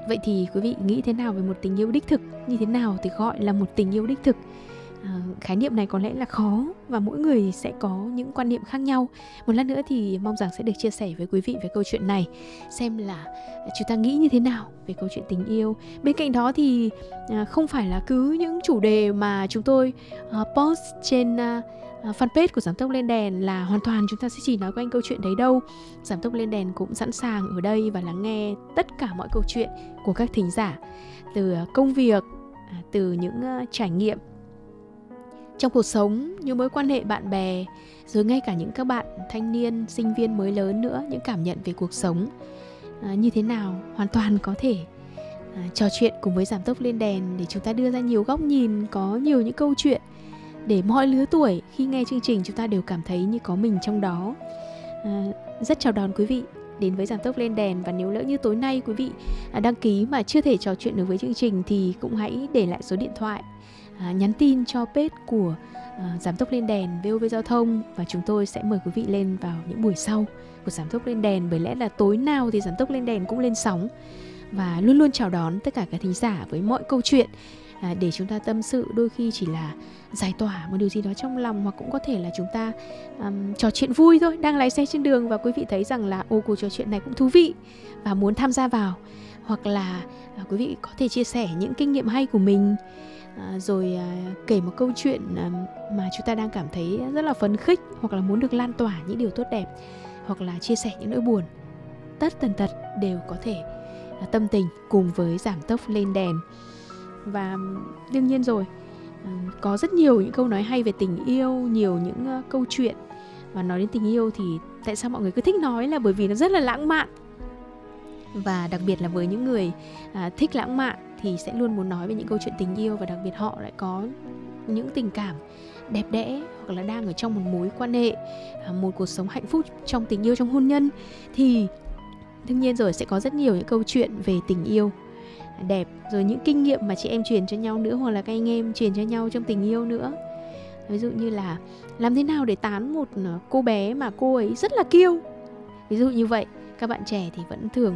Vậy thì quý vị nghĩ thế nào về một tình yêu đích thực? Như thế nào thì gọi là một tình yêu đích thực? Khái niệm này có lẽ là khó và mỗi người sẽ có những quan niệm khác nhau. Một lát nữa thì mong rằng sẽ được chia sẻ với quý vị về câu chuyện này, xem là chúng ta nghĩ như thế nào về câu chuyện tình yêu. Bên cạnh đó thì không phải là cứ những chủ đề mà chúng tôi post trên fanpage của Giảm Tốc Lên Đèn là hoàn toàn chúng ta sẽ chỉ nói quanh câu chuyện đấy đâu. Giảm Tốc Lên Đèn cũng sẵn sàng ở đây và lắng nghe tất cả mọi câu chuyện của các thính giả, từ công việc, từ những trải nghiệm trong cuộc sống, những mối quan hệ bạn bè, rồi ngay cả những các bạn thanh niên, sinh viên mới lớn nữa, những cảm nhận về cuộc sống như thế nào, hoàn toàn có thể trò chuyện cùng với Giảm Tốc Lên Đèn để chúng ta đưa ra nhiều góc nhìn, có nhiều những câu chuyện để mọi lứa tuổi khi nghe chương trình chúng ta đều cảm thấy như có mình trong đó. Rất chào đón quý vị đến với Giảm Tốc Lên Đèn, và nếu lỡ như tối nay quý vị đăng ký mà chưa thể trò chuyện được với chương trình thì cũng hãy để lại số điện thoại, nhắn tin cho page của Giảm Tốc Lên Đèn VOV Giao thông, và chúng tôi sẽ mời quý vị lên vào những buổi sau của Giảm Tốc Lên Đèn, bởi lẽ là tối nào thì Giảm Tốc Lên Đèn cũng lên sóng và luôn luôn chào đón tất cả các thính giả với mọi câu chuyện để chúng ta tâm sự, đôi khi chỉ là giải tỏa một điều gì đó trong lòng, hoặc cũng có thể là chúng ta trò chuyện vui thôi, đang lái xe trên đường và quý vị thấy rằng là cuộc trò chuyện này cũng thú vị và muốn tham gia vào, hoặc là quý vị có thể chia sẻ những kinh nghiệm hay của mình, rồi kể một câu chuyện mà chúng ta đang cảm thấy rất là phấn khích, hoặc là muốn được lan tỏa những điều tốt đẹp, hoặc là chia sẻ những nỗi buồn. Tất tần tật đều có thể tâm tình cùng với Giảm Tốc Lên Đèn. Và đương nhiên rồi, có rất nhiều những câu nói hay về tình yêu, nhiều những câu chuyện. Và nói đến tình yêu thì tại sao mọi người cứ thích nói là bởi vì nó rất là lãng mạn. Và đặc biệt là với những người thích lãng mạn thì sẽ luôn muốn nói về những câu chuyện tình yêu, và đặc biệt họ lại có những tình cảm đẹp đẽ, hoặc là đang ở trong một mối quan hệ, một cuộc sống hạnh phúc trong tình yêu, trong hôn nhân, thì đương nhiên rồi sẽ có rất nhiều những câu chuyện về tình yêu đẹp, rồi những kinh nghiệm mà chị em truyền cho nhau nữa, hoặc là các anh em truyền cho nhau trong tình yêu nữa. Ví dụ như là làm thế nào để tán một cô bé mà cô ấy rất là kiêu, ví dụ như vậy. Các bạn trẻ thì vẫn thường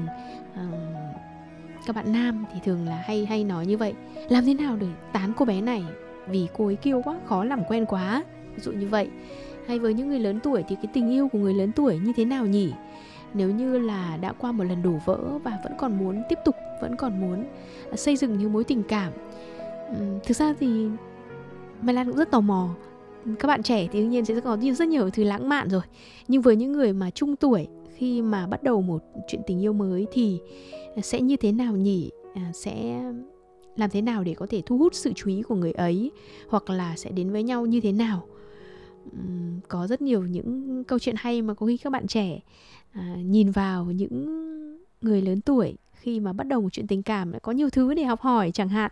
các bạn nam thì thường là hay nói như vậy, làm thế nào để tán cô bé này vì cô ấy kiêu quá, khó làm quen quá, ví dụ như vậy. Hay với những người lớn tuổi thì cái tình yêu của người lớn tuổi như thế nào nhỉ? Nếu như là đã qua một lần đổ vỡ và vẫn còn muốn tiếp tục, vẫn còn muốn xây dựng những mối tình cảm. Thực ra thì Mai Lan cũng rất tò mò. Các bạn trẻ thì đương nhiên sẽ có rất nhiều thứ lãng mạn rồi, nhưng với những người mà trung tuổi, khi mà bắt đầu một chuyện tình yêu mới thì sẽ như thế nào nhỉ? Sẽ làm thế nào để có thể thu hút sự chú ý của người ấy, hoặc là sẽ đến với nhau như thế nào? Có rất nhiều những câu chuyện hay mà có khi các bạn trẻ nhìn vào những người lớn tuổi khi mà bắt đầu một chuyện tình cảm lại có nhiều thứ để học hỏi chẳng hạn.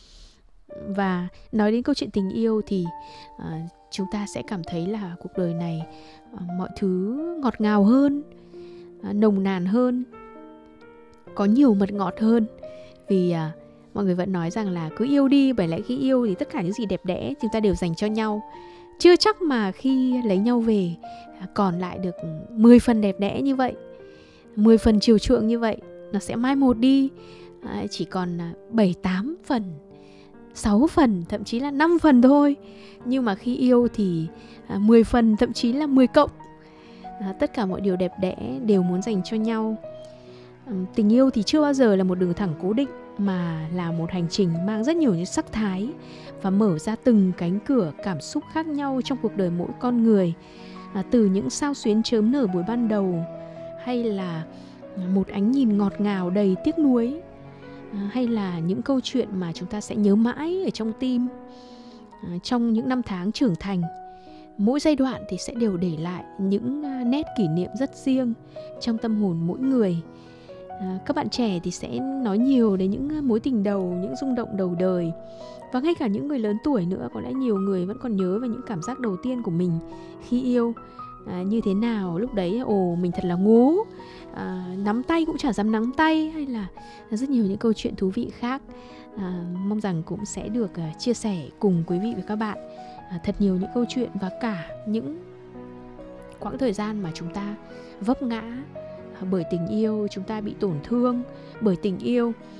Và nói đến câu chuyện tình yêu thì chúng ta sẽ cảm thấy là cuộc đời này mọi thứ ngọt ngào hơn, nồng nàn hơn, có nhiều mật ngọt hơn. Vì mọi người vẫn nói rằng là cứ yêu đi, bởi lẽ khi yêu thì tất cả những gì đẹp đẽ chúng ta đều dành cho nhau. Chưa chắc mà khi lấy nhau về còn lại được 10 phần đẹp đẽ như vậy, 10 phần chiều chuộng như vậy. Nó sẽ mai một đi, chỉ còn 7-8 phần, 6 phần, thậm chí là 5 phần thôi. Nhưng mà khi yêu thì 10 phần, thậm chí là 10 cộng. Tất cả mọi điều đẹp đẽ đều muốn dành cho nhau. Tình yêu thì chưa bao giờ là một đường thẳng cố định, mà là một hành trình mang rất nhiều những sắc thái và mở ra từng cánh cửa cảm xúc khác nhau trong cuộc đời mỗi con người. Từ những sao xuyến chớm nở buổi ban đầu, hay là một ánh nhìn ngọt ngào đầy tiếc nuối, hay là những câu chuyện mà chúng ta sẽ nhớ mãi ở trong tim trong những năm tháng trưởng thành. Mỗi giai đoạn thì sẽ đều để lại những nét kỷ niệm rất riêng trong tâm hồn mỗi người. Các bạn trẻ thì sẽ nói nhiều đến những mối tình đầu, những rung động đầu đời. Và ngay cả những người lớn tuổi nữa, có lẽ nhiều người vẫn còn nhớ về những cảm giác đầu tiên của mình khi yêu. Như thế nào lúc đấy, mình thật là ngố, nắm tay cũng chả dám nắm tay, hay là rất nhiều những câu chuyện thú vị khác. Mong rằng cũng sẽ được chia sẻ cùng quý vị và các bạn thật nhiều những câu chuyện, và cả những quãng thời gian mà chúng ta vấp ngã bởi tình yêu, chúng ta bị tổn thương bởi tình yêu.